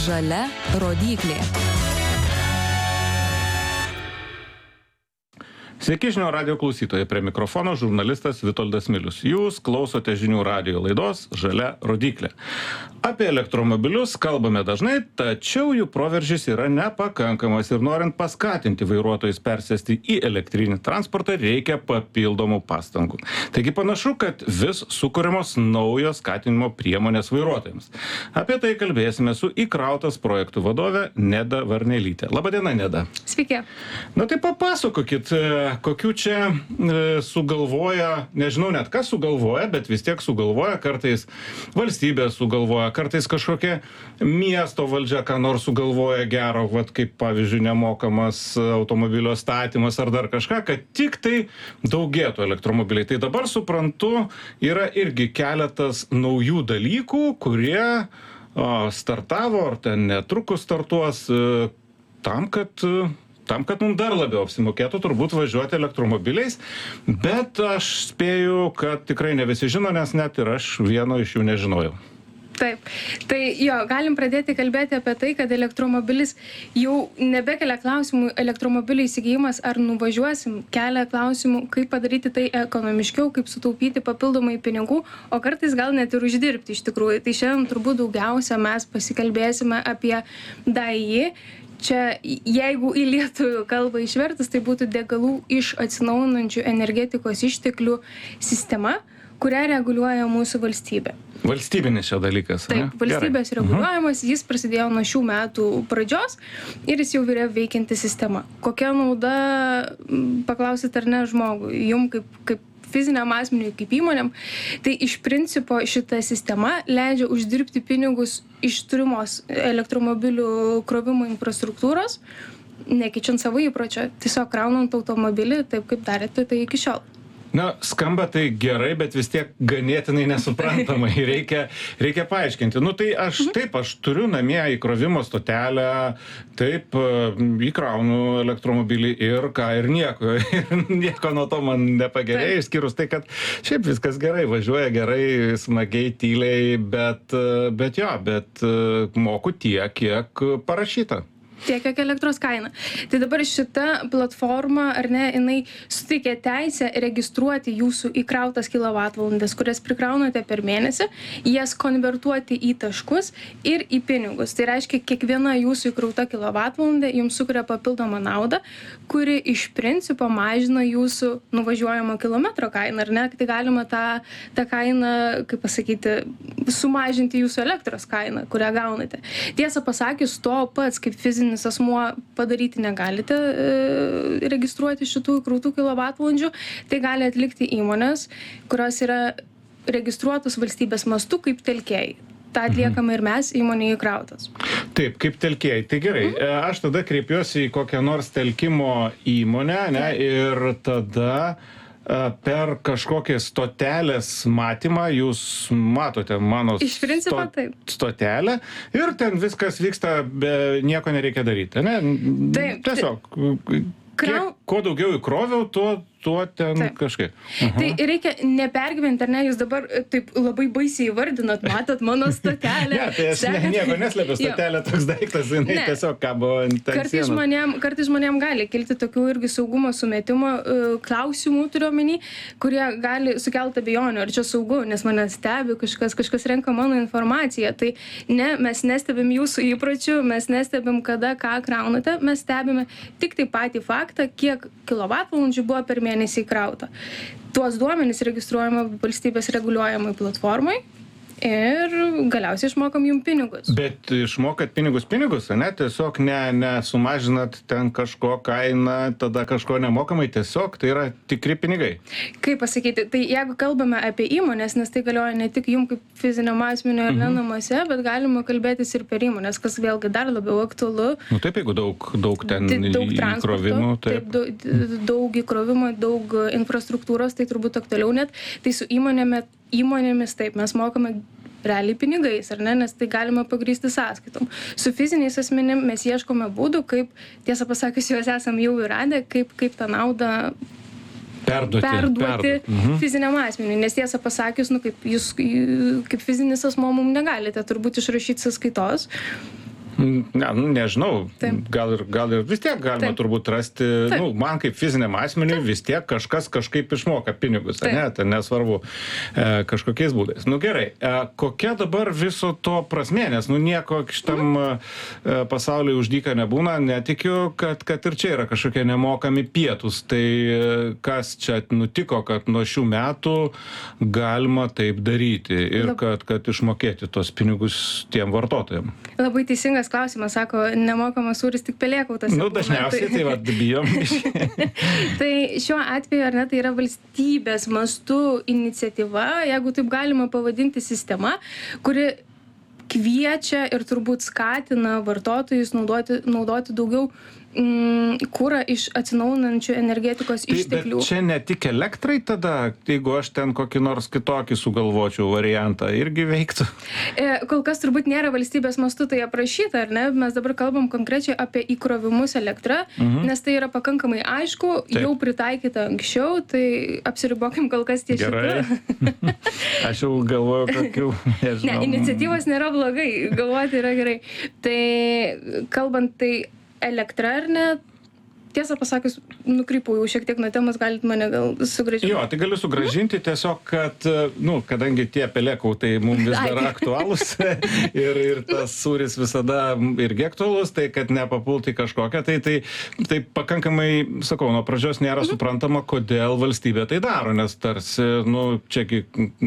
Žalia rodyklė. Sveiki žinių radijo klausytojai, prie mikrofono žurnalistas Vitoldas Milius. Jūs klausote žinių radijo laidos Žalia rodyklė. Apie elektromobilius kalbame dažnai, tačiau jų proveržis yra nepakankamas ir norint paskatinti vairuotojus persėsti į elektrinį transportą reikia papildomų pastangų. Taigi panašu, kad vis sukuriamos naujos skatinimo priemonės vairuotojams. Apie tai kalbėsime su įkrautas projektų vadove Neda Varnelytė. Labadiena, Neda. Sveiki. Na tai papasakokit, kokių čia sugalvoja, nežinau net kas sugalvoja, bet vis tiek sugalvoja, kartais valstybė sugalvoja, kartais kažkokia miesto valdžia, ką nors sugalvoja gero, vat kaip pavyzdžiui nemokamas automobilio statymas ar dar kažką, kad tik tai daugėtų elektromobiliai. Tai dabar suprantu, yra irgi keletas naujų dalykų, kurie startavo ar ten netrukus startuos tam, kad mums dar labiau apsimokėtų turbūt važiuoti elektromobiliais, bet aš spėju, kad tikrai ne visi žino, nes net ir aš vieno iš jų nežinojau. Taip. Tai jo, galim pradėti kalbėti apie tai, kad elektromobilis jau nebekelia klausimų, elektromobilio įsigijimas ar nuvažiuosim, kelia klausimų, kaip padaryti tai ekonomiškiau, kaip sutaupyti papildomai pinigų, o kartais gal net ir uždirbti iš tikrųjų. Tai šiandien turbūt daugiausia mes pasikalbėsime apie DAI. Čia, jeigu į lietuvių kalbą išvertus, tai būtų degalų iš atsinaujinančių energetikos išteklių sistema, kurią reguliuoja mūsų valstybė. Valstybinis šio dalykas. Taip, valstybės reguliuojamas, jis prasidėjo nuo šių metų pradžios ir jis jau yra veikianti sistema. Kokia nauda, paklausit ar ne žmogui, jum kaip fiziniam asmeniui, kaip įmonėm, tai iš principo šita sistema leidžia uždirbti pinigus iš turimos elektromobilių krovimo infrastruktūros, nekeičiant savo įpročio, tiesiog kraunant automobilį taip, kaip darėte tai iki šiol. Na, skamba tai gerai, bet vis tiek ganėtinai nesuprantamai. Reikia paaiškinti. Nu, tai aš turiu namie įkrovimo stotelę, taip, įkraunu elektromobilį ir nieko. Ir nieko nuo to man nepagerėjo, išskyrus tai, kad šiaip viskas gerai, važiuoja gerai, smagiai, tyliai, bet moku tiek, kiek parašyta. Tiek, kiek elektros kaina. Tai dabar šita platforma, ar ne, jinai suteikia teisę registruoti jūsų įkrautas kilovatvalandes, kurias prikraunate per mėnesį, jas konvertuoti į taškus ir į pinigus. Tai reiškia, kiekviena jūsų įkrauta kilovatvalandė jums sukuria papildomą naudą, kuri iš principo mažina jūsų nuvažiuojamo kilometro kainą, ar ne? Tai galima tą kainą, kaip pasakyti, sumažinti jūsų elektros kainą, kurią gaunate. Tiesą pasakius, to pats kaip fizinis asmuo padaryti negalite, registruoti šitų įkrautų kilovatvalandžių, tai gali atlikti įmonės, kurios yra registruotos valstybės mastu kaip telkėjai. Ta atliekame ir mes įmonėje įkrautas. Taip, kaip telkėjai. Tai gerai, aš tada kreipiuosi į kokią nors telkimo įmonę, ne, ir tada per kažkokią stotelės matymą jūs matote mano stotelę ir ten viskas vyksta, nieko nereikia daryti, ne? Taip. Tiesiog, kuo daugiau įkroviau, tuo ten kažkaip. Tai reikia nepergyventi, ar ne, jūs dabar taip labai baisiai įvardinat, matot mano stotelę. Ne, tai aš nieko neslepiu, stotelė toks daiktas, jinai tiesiog kabo ant sienos. Kartais žmonėm gali kilti tokių irgi saugumo sumetimo klausimų, turiu omeny, kurie gali sukelti abejonių, ar čia saugu, nes mane stebi kažkas renka mano informaciją. Tai ne, mes nestebim jūsų įpročių, mes nestebim kada, ką kraunate, mes stebime tik tai patį faktą, kiek kilovatvalandžių buvo per mėnesį įkrauta. Tuos duomenys registruojama valstybės reguliuojamai platformai ir galiausiai išmokam jum pinigus. Bet išmokat pinigus, ne? Tiesiog nesumažinat ten kažko kainą, tada kažko nemokamai, tiesiog tai yra tikri pinigai. Kaip pasakyti, tai jeigu kalbame apie įmonės, nes tai galioja ne tik jum kaip fiziniam asmeniu ar ne namuose, bet galima kalbėtis ir per įmonės, kas vėlgi dar labiau aktualu. Nu taip, jeigu daug ten įkrovimų, daug įkrovimo, daug infrastruktūros, tai turbūt aktualiau net. Tai su įmonėmis taip, mes mokame realiai pinigais, ar ne, nes tai galima pagrįsti sąskaitom. Su fiziniais asmenim mes ieškome būdų, kaip, tiesą pasakius, juos esam jau įradę, kaip tą naudą perduoti fiziniam asmeniui. Nes tiesą pasakius, kaip jūs kaip fizinis asmuo mums negalite turbūt išrašyti sąskaitos. Ne, nežinau, gal ir vis tiek galima turbūt rasti, man kaip fiziniam asmeniui vis tiek kažkas kažkaip išmoka pinigus, ne, tai nesvarbu kažkokiais būdais. Gerai, kokia dabar viso to prasmė, nes nieko šitam pasaulyje už dyką nebūna, netikiu, kad ir čia yra kažkokie nemokami pietus, tai kas čia nutiko, kad nuo šių metų galima taip daryti ir kad išmokėti tos pinigus tiem vartotojams. Labai teisingas klausimas, sako, nemokamas sūris tik pelėkautas. Dažniausiai tai bijom. Tai šiuo atveju, ar ne, tai yra valstybės mastų iniciatyva, jeigu taip galima pavadinti, sistema, kuri kviečia ir turbūt skatina vartotojus naudoti daugiau kurą iš atsinaujinančių energetikos išteklių. Bet čia ne tik elektrai tada, jeigu aš ten kokį nors kitokį sugalvočiau variantą, irgi veiktų? Kol kas turbūt nėra valstybės mastu tai aprašyta, ar ne? Mes dabar kalbam konkrečiai apie įkrovimus elektrą, nes tai yra pakankamai aišku, jau pritaikyta anksčiau, tai apsiribokim kol kas ties šitų. Aš jau galvoju, kokių, nežinau. Ne, iniciatyvos nėra blogai, galvoti yra gerai. Tai kalbant, tai elektra, ar ne? Tiesą pasakius, nukrypau jau šiek tiek nuo temos, galit mane gal sugrąžinti. Jo, tai galiu sugrąžinti tiesiog, kad, kadangi tie pelėkautai mums vis dar aktualūs ir tas sūris visada irgi aktualus, tai kad nepapulti kažkokią, tai pakankamai, sakau, nuo pradžios nėra suprantama, kodėl valstybė tai daro, nes tarsi, čiagi,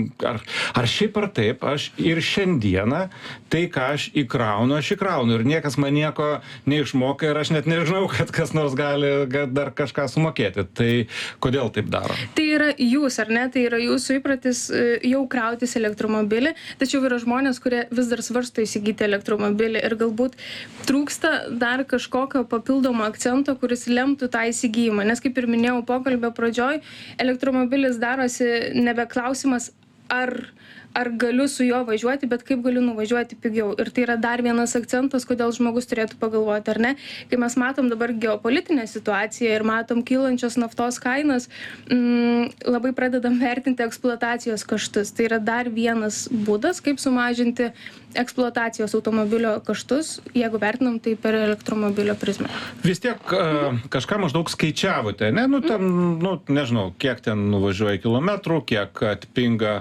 ar šiaip ar taip, aš ir šiandieną tai, ką aš įkraunu ir niekas man nieko neišmoka ir aš net nežinau, kad kas nors gali dar kažką sumokėti. Tai kodėl taip daro? Tai yra jūs, ar ne? Tai yra jūsų įpratis jau krautis elektromobilį, tačiau yra žmonės, kurie vis dar svarsto įsigyti elektromobilį ir galbūt trūksta dar kažkokio papildomo akcento, kuris lemtų tą įsigijimą. Nes kaip ir minėjau pokalbio pradžioj, elektromobilis darosi nebe klausimas, ar galiu su juo važiuoti, bet kaip galiu nuvažiuoti pigiau. Ir tai yra dar vienas akcentas, kodėl žmogus turėtų pagalvoti, ar ne? Kai mes matom dabar geopolitinę situaciją ir matom kylančios naftos kainas, labai pradedam vertinti eksploatacijos kaštus. Tai yra dar vienas būdas, kaip sumažinti eksploatacijos automobilio kaštus, jeigu vertinam tai per elektromobilio prizmę. Vis tiek kažką maždaug skaičiavote, ne? Nežinau, kiek ten nuvažiuoja kilometrų, kiek atpinga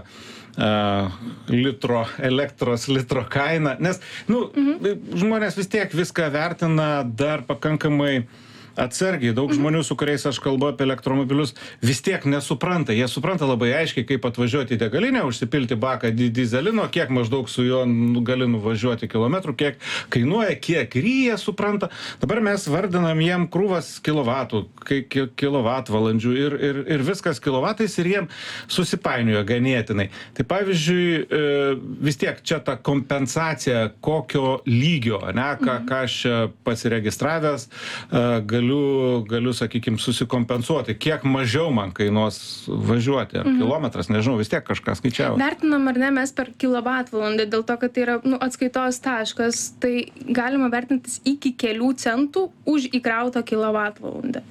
elektros litro kaina, nes, žmonės vis tiek viską vertina dar pakankamai atsargiai. Daug žmonių, su kuriais aš kalbu apie elektromobilius, vis tiek nesupranta. Jie supranta labai aiškiai, kaip atvažiuoti į degalinę, užsipilti baką dyzelino, kiek maždaug su juo gali nuvažiuoti kilometrų, kiek kainuoja, kiek jie supranta. Dabar mes vardinam jiem krūvas kilovatų, kilovatvalandžių ir viskas kilovatais ir jiem susipainioja ganėtinai. Tai pavyzdžiui, vis tiek čia ta kompensacija kokio lygio, ne, ką aš pasiregistravęs, galiu, sakykime, susikompensuoti, kiek mažiau man kainuos važiuoti, ar kilometras, nežinau, vis tiek kažką skaičiavo. Vertinam, ar ne, mes per kilovatvalandę, dėl to, kad tai yra atskaitos taškas, tai galima vertintis iki kelių centų už įkrautą kilovatvalandę.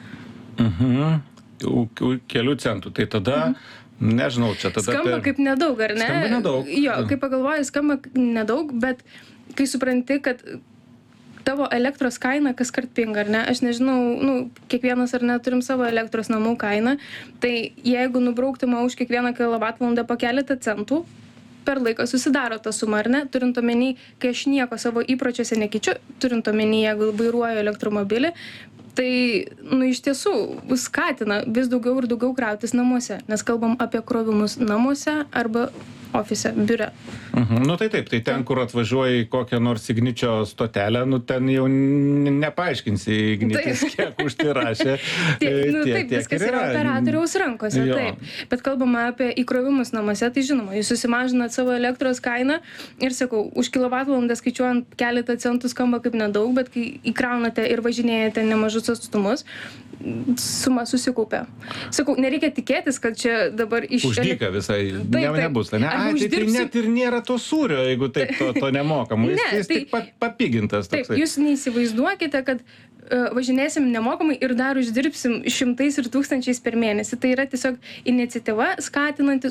Kelių centų, tai tada... Nežinau, čia tada... Skamba kaip nedaug, ar ne? Skamba nedaug. Jo, kai pagalvoju, skamba nedaug, bet kai supranti, kad tavo elektros kaina kaskart pinga, ar ne? Aš nežinau, kiekvienas ar ne turim savo elektros namų kainą, tai jeigu nubrauktume už kiekvieną kilovatvalandę po keletą centų, per laiką susidaro ta suma, ar ne? Turint omeny, kai aš nieko savo įpročiuose nekeičiu, turint omeny, jeigu vairuoju elektromobilį, tai, iš tiesų, skatina vis daugiau ir daugiau krautis namuose, nes kalbam apie krovimus namuose arba ofise, biure. Tai taip, tai ten, kur atvažiuoji kokią nors Igničio stotelę, ten jau nepaaiškinsi Ignitis, kiek užsirašė. Taip, viskas yra operatoriaus rankose, taip. Bet kalbama apie įkrovimus namuose, tai žinoma, jūs susimažinat savo elektros kainą ir, sakau, už kilovatvalandę skaičiuojant keletą centų skamba kaip nedaug, bet kai įkraunate ir važinėjate nemažus atstumus, suma susikaupia. Sakau, nereikia tikėtis, kad čia dabar iš... Uždyka visai nebus, ne? Tai net ir nėra to sūrio, jeigu taip to nemokam. Jis tik papigintas. Taip, jūs neįsivaizduokite, kad važinėsim nemokamai ir dar uždirbsim šimtais ir tūkstančiais per mėnesį. Tai yra tiesiog iniciatyva skatinanti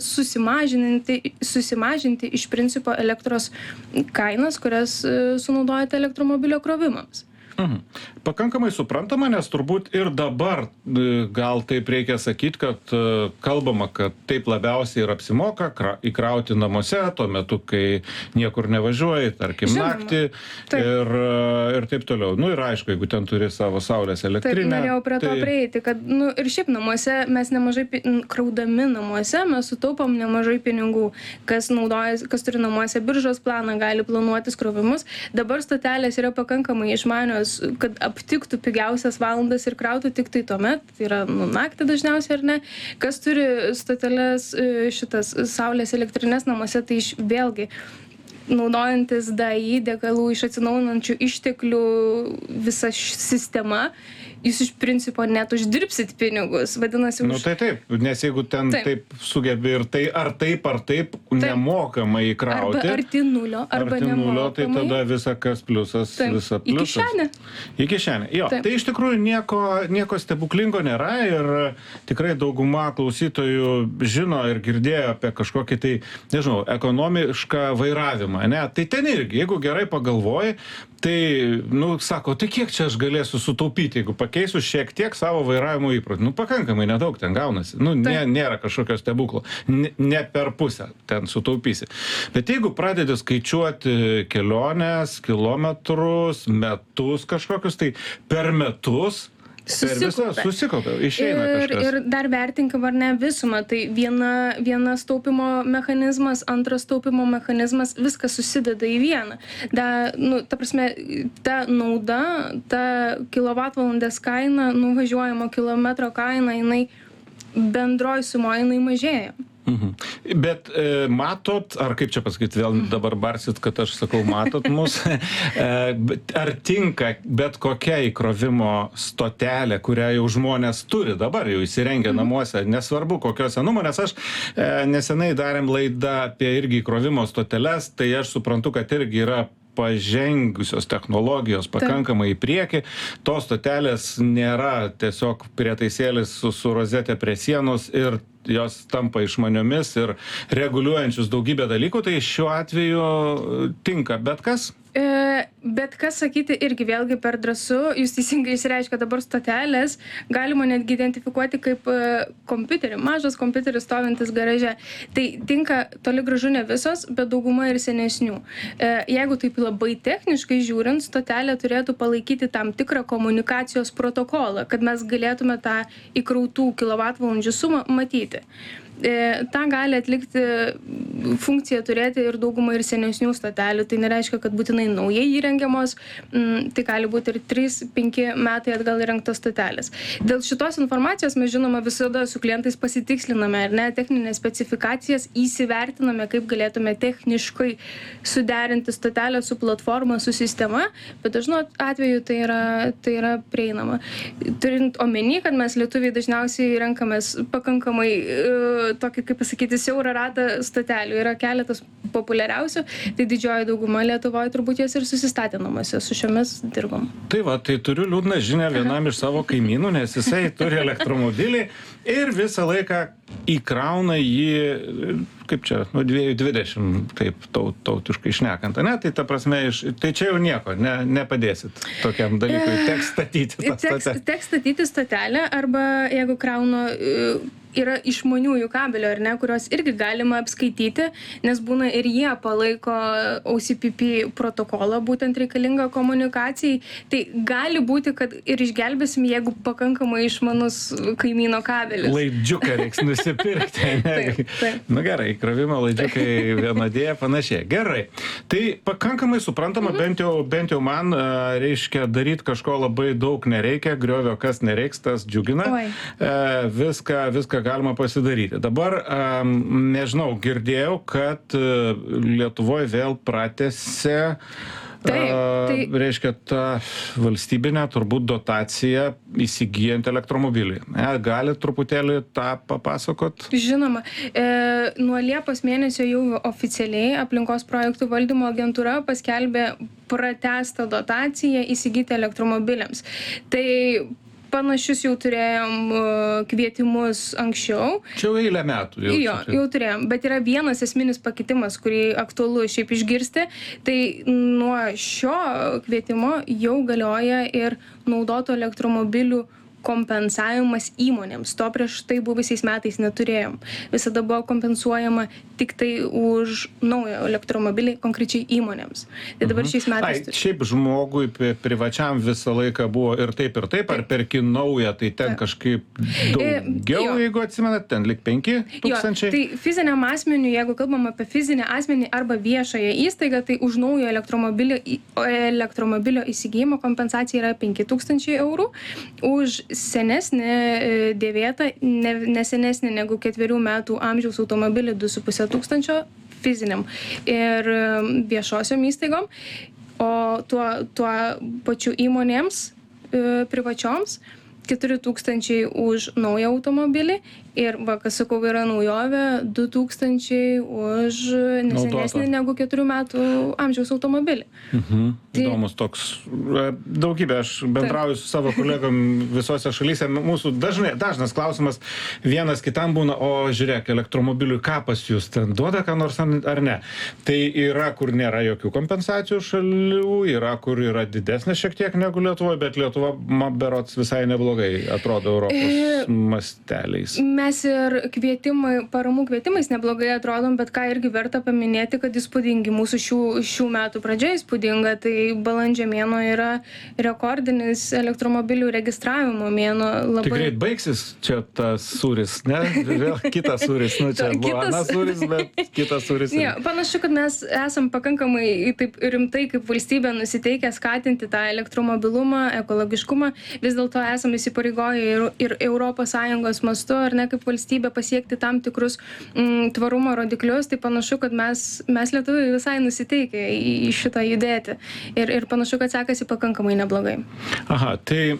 susimažinti iš principo elektros kainas, kurias sunaudojate elektromobilio krovimams. Pakankamai suprantama, nes turbūt ir dabar gal taip reikia sakyti, kad kalbama, kad taip labiausiai ir apsimoka įkrauti namuose tuo metu, kai niekur nevažiuoji, tarkim, naktį ir taip toliau. Nu ir aišku, jeigu ten turi savo saulės elektrinę. Taip, norėjau prie to prieiti, kad ir šiaip namuose mes nemažai, kraudami namuose, mes sutaupom nemažai pinigų. Kas turi namuose biržos planą, gali planuotis krovimus. Dabar stotelės yra pakankamai išmanios, kad aptiktų pigiausias valandas ir krautų tik tai tuomet, tai yra naktį dažniausiai ar ne. Kas turi stoteles šitas saulės elektrinės namuose, tai vėlgi naudojantis DAI, degalų iš atsinaujinančių išteklių visa sistema, jūs iš principo net uždirbsit pinigus, vadinasi. Nu tai taip, nes jeigu ten taip sugebi ir tai ar taip nemokamai įkrauti. Arba arti nulio, arba nemokamai. Tai tada visa kas pliusas, visa pliusas. Į kišenę. Jo, tai iš tikrųjų nieko stebuklingo nėra ir tikrai dauguma klausytojų žino ir girdėjo apie kažkokį tai, nežinau, ekonomišką vairavimą, ne? Tai ten irgi, jeigu gerai pagalvoji, tai, sako, tai kiek čia aš galėsiu sutaupyti, jeigu pakeisiu šiek tiek savo vairavimo įprotį. Pakankamai nedaug ten gaunasi. Nėra kažkokio stebuklo. Ne per pusę ten sutaupysi. Bet jeigu pradedi skaičiuoti keliones, kilometrus, metus kažkokius, tai per metus susikaupia, išeina kažkas. Ir dar vertinkim ar ne visumą. Tai vienas taupimo mechanizmas, antras taupimo mechanizmas, viskas susideda į vieną. Ta prasme, ta nauda, ta kilovatvalandės kaina, nuvažiuojamo kilometro kaina, jinai bendroj sumoje, jinai mažėja. Bet matot, ar kaip čia pasakyti, vėl dabar barsit, kad aš sakau, matot mus, ar tinka bet kokia įkrovimo stotelė, kurią jau žmonės turi dabar, jau įsirengia namuose, nesvarbu kokio senumo, nes aš nesenai darėm laidą apie irgi įkrovimo stoteles, tai aš suprantu, kad irgi yra pažengusios technologijos pakankamai į priekį. Tos stotelės nėra tiesiog prietaisėlis su rozetė prie sienos ir jos tampa išmaniomis ir reguliuojančius daugybę dalykų, tai šiuo atveju tinka bet kas? Bet kas sakyti irgi vėlgi per drąsu, jūs teisingai išreiškia dabar stotelės, galima netgi identifikuoti kaip kompiuterį, mažas kompiuteris stovintis garaže. Tai tinka toli gražu ne visos, bet dauguma ir senesnių. Jeigu taip labai techniškai žiūrint, stotelė turėtų palaikyti tam tikrą komunikacijos protokolą, kad mes galėtume tą įkrautų kilovatvalandžių sumą matyti. tą gali atlikti funkciją turėti ir dauguma ir senesnių stotelių. Tai nereiškia, kad būtinai naujai įrengiamos, tai gali būti ir 3-5 metai atgal įrengtos stotelės. Dėl šitos informacijos mes žinoma visada su klientais pasitiksliname ir ne techninės specifikacijas, įsivertiname, kaip galėtume techniškai suderinti stotelę su platforma, su sistema, bet dažnu atveju tai yra prieinama. Turint omeny, kad mes lietuviai dažniausiai renkamės pakankamai tokį, kaip pasakyti, siaurą ratą stotelių. Yra keletas populiariausių, tai didžioji dauguma Lietuvoje turbūt jas ir susistatė namuose, su šiomis dirbam. Tai va, tai turiu liūdną žinią vienam iš savo kaimynų, nes jisai turi elektromobilį ir visą laiką įkrauna jį, kaip čia, 220, taip tautiškai šnekant, ne? Tai ta prasme, tai čia jau nieko, nepadėsit tokiam dalykui, teks statyti tą stotelę. Teks statyti stotelę, arba jeigu krauna, yra išmaniųjų kabelių, ar ne, kurios irgi galima apskaityti, nes būna ir jie palaiko OCPP protokolą, būtent reikalingą komunikacijai. Tai gali būti, kad ir išgelbėsim, jeigu pakankamai išmanus kaimyno kabelis. Laidžiuką reiks nusipirkti. Taip. Nu gerai, įkrovimo laidžiukai vienodėje panašiai. Gerai. Tai pakankamai suprantama, bent jau man, reiškia, daryti kažko labai daug nereikia, griovio kas nereiks, tas džiugina. Viską galima pasidaryti. Dabar, nežinau, girdėjau, kad Lietuvoje vėl pratęsė Reiškia, ta valstybinė turbūt dotacija įsigijant elektromobilį. Gali truputėlį tą papasakot? Žinoma, nuo Liepos mėnesio jau oficialiai aplinkos projektų valdymo agentūra paskelbė pratęstą dotaciją įsigyti elektromobiliams. Tai panašius jau turėjom kvietimus anksčiau. Čia jau eilę metų. Jau turėjom, bet yra vienas esminis pakitimas, kurį aktualu šiaip išgirsti. Tai nuo šio kvietimo jau galioja ir naudotų elektromobilių kompensavimas įmonėms. To prieš tai buvusiais metais neturėjom. Visada buvo kompensuojama tik tai už naują elektromobilį, konkrečiai įmonėms. Tai dabar šiais metais... Šiaip žmogui privačiam visą laiką buvo ir taip, ar perki naują, tai ten kažkaip daugiau, jeigu atsimenat, ten lik 5,000. Tai fiziniam asmeniu, jeigu kalbam apie fizinį asmenį arba viešąją įstaigą, tai už naujo elektromobilio įsigijimo kompensacija yra 5,000 eurų. Už senesnį dėvėtą, nesenesnį negu 4 metų amžiaus automobilį 2,5 fiziniam ir viešosiom įstaigom, o tuo pačiu įmonėms privačioms 4,000 už naują automobilį ir, kas sakau, yra naujovė, 2,000 už nesenesnį negu 4 metų amžiaus automobilį. Įdomus toks. Daugybė, aš bendrauju su savo kolegom visose šalyse. Mūsų dažnas klausimas vienas kitam būna, o žiūrėk, elektromobiliui ką pas jūs ten duoda, ką nors ar ne. Tai yra, kur nėra jokių kompensacijų šalių, yra, kur yra didesnė šiek tiek negu Lietuvoje, bet Lietuva berods visai neblogai atrodo Europos masteliais. Mes ir paramų kvietimais neblogai atrodom, bet ką irgi verta paminėti, kad įspūdingi mūsų šių metų pradžia įspūdinga, tai balandžio mėnuo yra rekordinis elektromobilių registravimo mėnuo. Tai greit baigsis čia tas sūris, ne? Vėl kitas sūris, čia buvo anas sūris, bet kitas sūris. Panašu, kad mes esam pakankamai taip rimtai kaip valstybė nusiteikę skatinti tą elektromobilumą, ekologiškumą. Vis dėlto esam įsipareigoję ir ES mastu, ar ne, kaip valstybė pasiekti tam tikrus tvarumo rodiklius, tai panašu, kad mes lietuviai visai nusiteikę į šitą judėti. Ir panašu, kad sekasi pakankamai neblogai. Aha, tai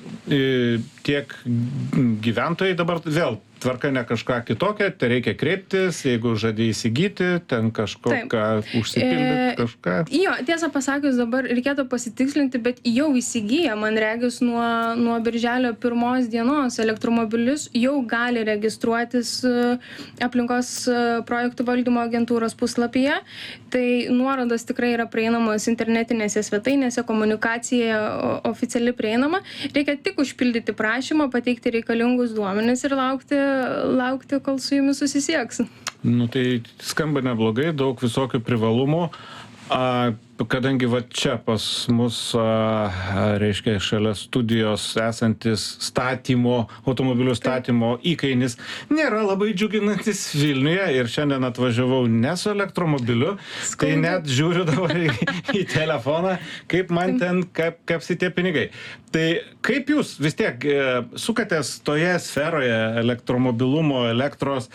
tiek gyventojai dabar vėl tvarka ne kažką kitokia, tai reikia kreiptis, jeigu žadė įsigyti, ten kažkoką užsipildyti, kažką. Tiesą pasakius, dabar reikėtų pasitikslinti, bet jau įsigiję, man regis, nuo birželio 1 dienos elektromobilius jau gali registruotis aplinkos projektų valdymo agentūros puslapyje. Tai nuorodos tikrai yra prieinamos internetinėse svetainėse, komunikacija oficiali prieinama. Reikia tik užpildyti prašymą, pateikti reikalingus duomenis ir laukti, kol su jumis susisieks. Tai skamba neblogai, daug visokių privalumų. Kadangi va čia pas mus, reiškia, šalia studijos esantis automobilių statymo įkainis nėra labai džiuginantis Vilniuje ir šiandien atvažiavau ne su elektromobiliu, tai net žiūriu dabar į telefoną, kaip man ten kapsi tie pinigai. Tai kaip jūs vis tiek sukatės toje sferoje elektromobilumo, elektros,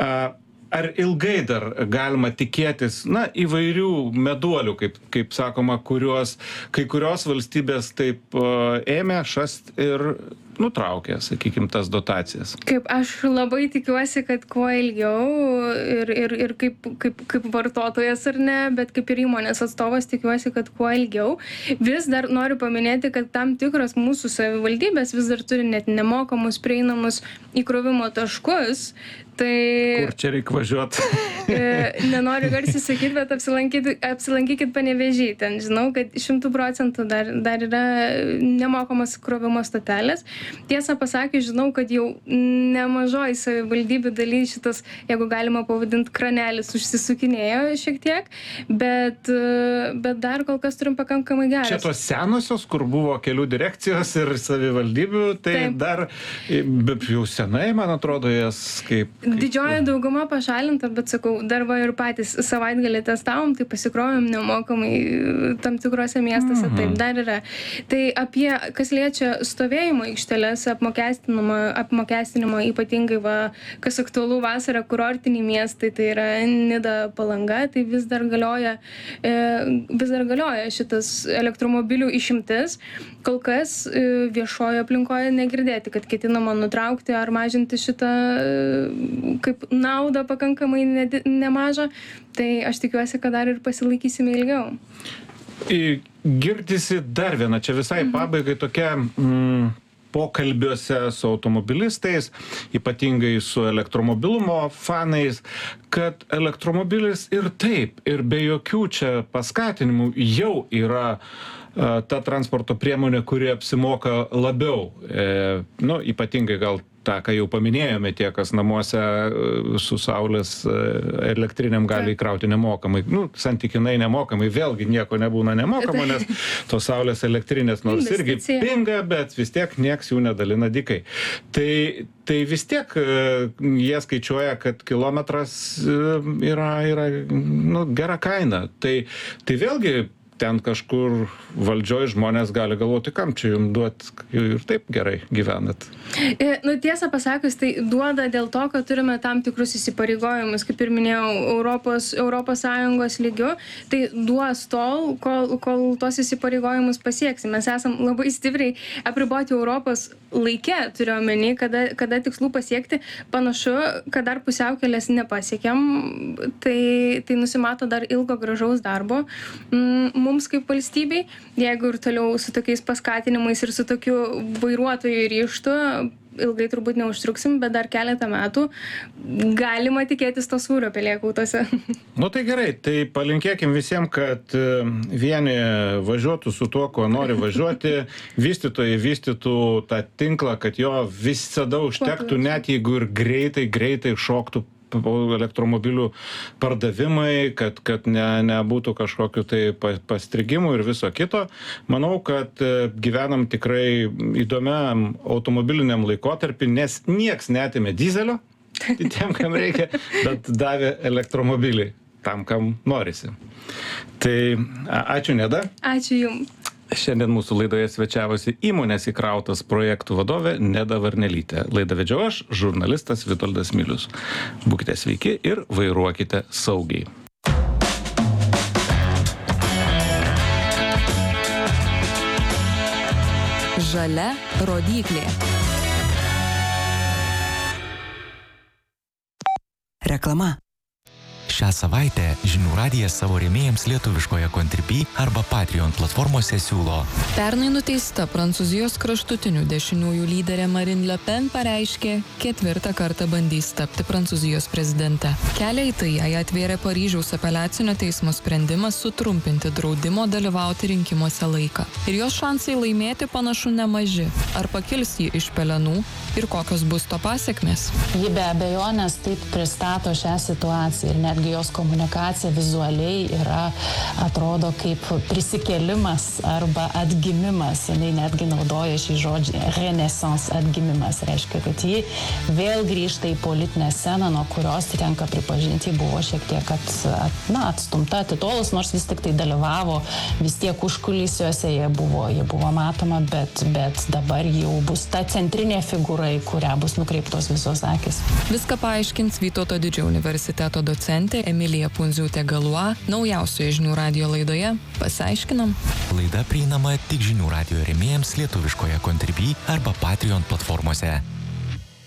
ar ilgai dar galima tikėtis, įvairių meduolių, kaip sakoma, kai kurios valstybės taip ėmė šast ir nutraukė, sakykime, tas dotacijas? Aš labai tikiuosi, kad kuo ilgiau ir kaip vartotojas ar ne, bet kaip ir įmonės atstovas tikiuosi, kad kuo ilgiau. Vis dar noriu paminėti, kad tam tikros mūsų savivaldybės vis dar turi net nemokamus prieinamus įkrovimo taškus. Kur čia reikia važiuoti? Nenoriu garsiai sakyti, bet apsilankykit Panevėžy. Ten žinau, kad 100% dar yra nemokamos krovimo stotelės. Tiesą pasakius, žinau, kad jau nemažoj savivaldybių daly šitas, jeigu galima pavadinti, kranelis užsisukinėjo šiek tiek, bet dar kol kas turim pakankamai geras. Čia tos senosios, kur buvo kelių direkcijos ir savivaldybių, tai taip. Dar jau senai, man atrodo, jas kaip... Didžioji dauguma pašalinta, bet sakau, dar va ir patys savaitgalį testavom, tai pasikrovėm nemokamai tam tikrose miestuose, taip dar yra. Tai kas liečia stovėjimo aikšteles, dalis apmokestinimo, ypatingai kas aktualu vasarą, kurortiniai miestai, tai yra Nida, Palanga, tai vis dar galioja šitas elektromobilių išimtis. Kol kas viešojo aplinkoje negirdėti, kad ketinama nutraukti ar mažinti šitą kaip naudą pakankamai nemažą. Tai aš tikiuosi, kad dar ir pasilaikysime ilgiau. Girdisi dar viena, čia visai pabaigai tokia pokalbiuose su automobilistais, ypatingai su elektromobilumo fanais, kad elektromobilis ir taip, ir be jokių čia paskatinimų jau yra ta transporto priemonė, kuri apsimoka labiau. Ypatingai gal tą, ką jau paminėjome, tie, kas namuose su saulės elektriniam gali įkrauti nemokamai. Santykinai nemokamai, vėlgi nieko nebūna nemokamo, nes tos saulės elektrinės nors irgi pinga, bet vis tiek nieks jų nedalina dykai. Tai vis tiek jie skaičiuoja, kad kilometras yra gera kaina. Tai vėlgi ten kažkur valdžioj žmonės gali galvoti, kam čia jums duot, ir taip gerai gyvenat. Tiesą pasakius, tai duoda dėl to, kad turime tam tikrus įsipareigojimus, kaip ir minėjau, Europos Sąjungos lygiu, tai duos tol, kol tuos įsipareigojimus pasieksim. Mes esam labai stipriai apriboti Europos laike, turiu omeny, kada tikslų pasiekti. Panašu, kad dar pusiaukelės nepasiekėm, tai nusimato dar ilgo gražaus darbo mums kaip valstybei, jeigu ir toliau su tokiais paskatinimais ir su tokiu vairuotojų ryžtu, ilgai turbūt neužtruksim, bet dar keletą metų galima tikėtis to sūrio pelėkautose. Tai gerai, tai palinkėkim visiems, kad vieni važiuotų su tuo, kuo nori važiuoti, vystytojai vystytų tą tinklą, kad jo visada užtektų, net jeigu ir greitai šoktų elektromobilių pardavimai, kad nebūtų kažkokių tai pastrigimų ir viso kito. Manau, kad gyvenam tikrai įdomiam automobiliniam laikotarpį, nes nieks neatėmė dizelio, tiem, kam reikia, bet davė elektromobilį tam, kam norisi. Tai ačiū, Neda. Ačiū Jums. Šiandien mūsų laidoje svečiavosi įmonės įkrautas projektų vadovė Neda Varnelytė. Laidą vedžiau aš, žurnalistas Vitoldas Milius. Būkite sveiki ir vairuokite saugiai. Žalia rodyklė. Reklama. Šią savaitę Žinių radijas savo rėmėjams lietuviškoje Contribui arba Patreon platformose siūlo. Pernai nuteista Prancūzijos kraštutinių dešiniųjų lyderė Marine Le Pen pareiškė, 4. kartą bandys tapti Prancūzijos prezidente. Kelią į tai jai atvėrė Paryžiaus apeliacinio teismo sprendimas sutrumpinti draudimo dalyvauti rinkimuose laiką. Ir jos šansai laimėti panašu nemaži. Ar pakils ji iš pelenų ir kokios bus to pasekmės? Ji be abejonės taip pristato šią situaciją ir netgi jos komunikacija vizualiai atrodo kaip prisikėlimas arba atgimimas. Jis netgi naudoja šį žodį renesans, atgimimas. Reiškia, kad ji vėl grįžta į politinę sceną, nuo kurios tenka pripažinti, buvo šiek tiek atstumta, atitolus, nors vis tik tai dalyvavo, vis tiek užkulisiuose jie buvo matoma, bet dabar jau bus ta centrinė figūra, į kurią bus nukreiptos visos akis. Viską paaiškins Vytauto Didžiojo universiteto docentė Emilija Pundziūtė-Galua naujausioje Žinių radijo laidoje. Pasiaiškinam. Laida prieinama tik Žinių radijo rėmėjams lietuviškoje Contribui arba Patreon platformose.